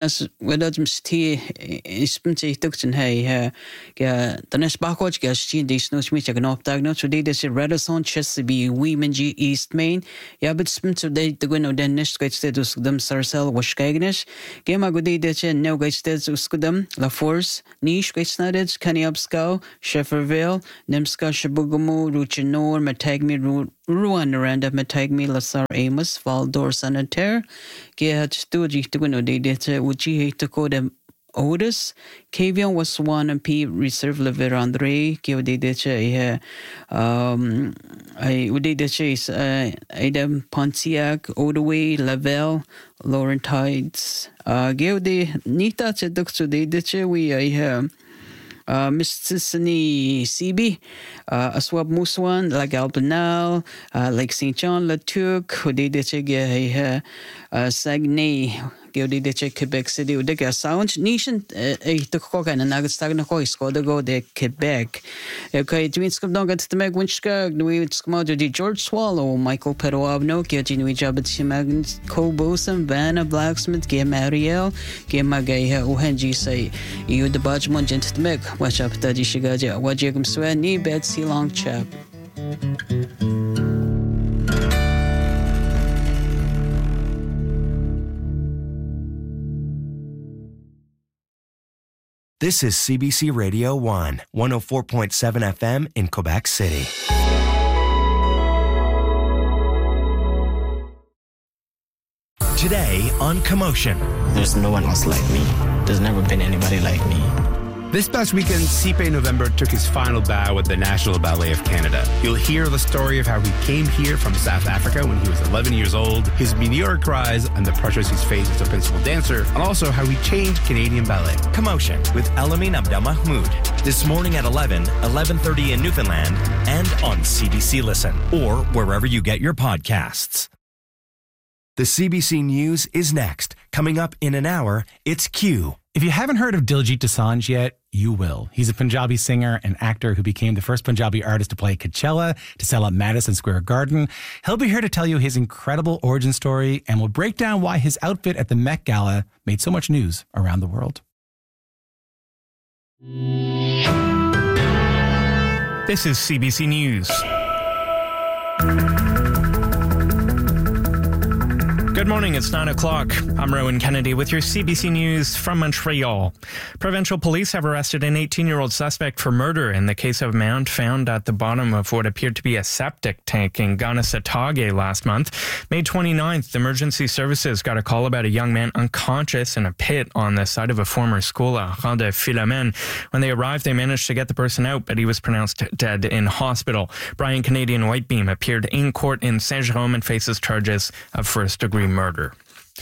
as without msti ispunti tukten hey ga danes bakwatch ga stin dis no smith ga opdag no so they this Renaissance Chesapeake Weemanji East Main ja but spunto they the gwno den next great status them sarcel washkagnish gema gudi de no great status uskudam La Force niche great snaded Kaniabsko Shefferville Nemska Shabugumu Ruchinor Matagmi Ruan Randa Matagmi Lasar Amos Valdor Sanitaire Get Stuji to gwno they did Uchi to code Otis, Kavion was one and P Reserve Lever Andre, Kio de Deche, I would de chase, Adam Pontiac, Odaway, Lavelle, Laurentides, Geo de Nita Chedux de Deche, we I Mississippi CB, Aswab Muswan, like Albanal, like St. John Latuc, who de Deche, Saguenay. Gildi de Quebec City with the sound nation to cook and Nagastag Hoist go de Quebec. Okay, twins come down to make Winchka, we come out to the George Swallow, Michael Peruavno, Gilgin Wijabit Simagn, Cobosan, Vanna Blacksmith, Gay Mariel, Gay Magaya, Uhenji say, you the Budgman gent to make, watch up Daddy Shigaja, what you can swear, knee bed, sea long chap. This is CBC Radio 1, 104.7 FM in Quebec City. Today on Commotion. There's no one else like me. There's never been anybody like me. This past weekend, Sipe November took his final bow at the National Ballet of Canada. You'll hear the story of how he came here from South Africa when he was 11 years old, his meteoric rise and the pressures he's faced as a principal dancer, and also how he changed Canadian ballet. Commotion with Elamin Abdelmahmoud. This morning at 11, 11:30 in Newfoundland, and on CBC Listen, or wherever you get your podcasts. The CBC News is next. Coming up in an hour, it's Q. If you haven't heard of Diljit Dosanjh yet, you will. He's a Punjabi singer and actor who became the first Punjabi artist to play Coachella, to sell out Madison Square Garden. He'll be here to tell you his incredible origin story, and we'll break down why his outfit at the Met Gala made so much news around the world. This is CBC News. Good morning, it's 9 o'clock. I'm Rowan Kennedy with your CBC News from Montreal. Provincial police have arrested an 18-year-old suspect for murder in the case of a man found at the bottom of what appeared to be a septic tank in Kanesatake last month. May 29th, emergency services got a call about a young man unconscious in a pit on the site of a former school at Rang de Philomène. When they arrived, they managed to get the person out, but he was pronounced dead in hospital. Brian Canadian Whitebeam appeared in court in Saint-Jérôme and faces charges of first-degree murder.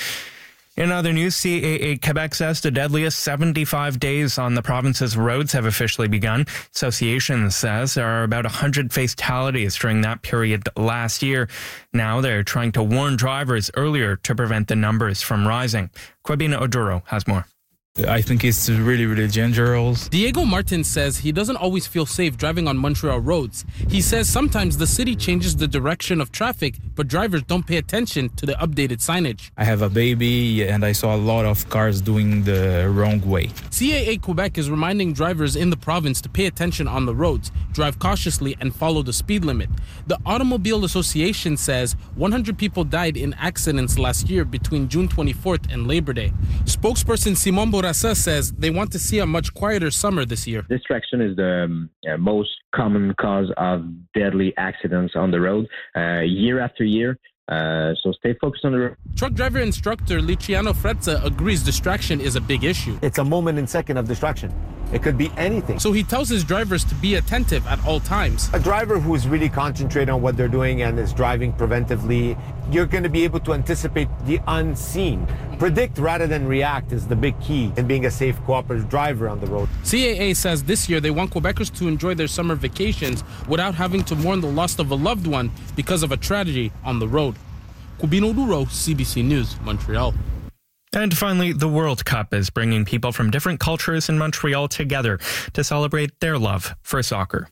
In other news, CAA Quebec says the deadliest 75 days on the province's roads have officially begun. Association says there are about 100 fatalities during that period last year. Now they're trying to warn drivers earlier to prevent the numbers from rising. Kwabina Oduro has more. I think it's really, really dangerous. Diego Martin says he doesn't always feel safe driving on Montreal roads. He says sometimes the city changes the direction of traffic, but drivers don't pay attention to the updated signage. I have a baby and I saw a lot of cars doing the wrong way. CAA Quebec is reminding drivers in the province to pay attention on the roads, drive cautiously, and follow the speed limit. The Automobile Association says 100 people died in accidents last year between June 24th and Labor Day. Spokesperson Simon Bourassa says they want to see a much quieter summer this year. Distraction is the most common cause of deadly accidents on the road year after year. So stay focused on the road. Truck driver instructor Luciano Frezza agrees distraction is a big issue. It's a moment and second of distraction. It could be anything. So he tells his drivers to be attentive at all times. A driver who is really concentrating on what they're doing and is driving preventively, you're going to be able to anticipate the unseen. Predict rather than react is the big key in being a safe, cooperative driver on the road. CAA says this year they want Quebecers to enjoy their summer vacations without having to mourn the loss of a loved one because of a tragedy on the road. Kubino Duro, CBC News, Montreal. And finally, the World Cup is bringing people from different cultures in Montreal together to celebrate their love for soccer.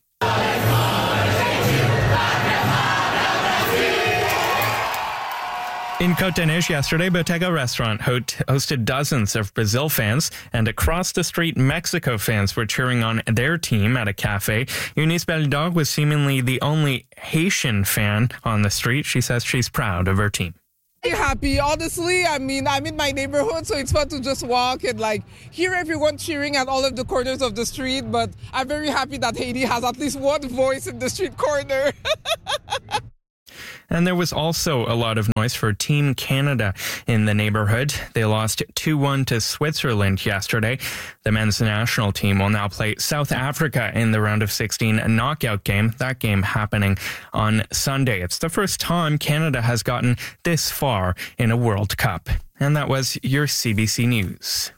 In Cotonou yesterday, Bottega Restaurant hosted dozens of Brazil fans, and across the street, Mexico fans were cheering on their team at a cafe. Eunice Belle-Dog was seemingly the only Haitian fan on the street. She says she's proud of her team. Happy, honestly. I mean, I'm in my neighborhood, so it's fun to just walk and hear everyone cheering at all of the corners of the street. But I'm very happy that Haiti has at least one voice in the street corner. And there was also a lot of noise for Team Canada in the neighborhood. They lost 2-1 to Switzerland yesterday. The men's national team will now play South Africa in the round of 16 knockout game. That game happening on Sunday. It's the first time Canada has gotten this far in a World Cup. And that was your CBC News.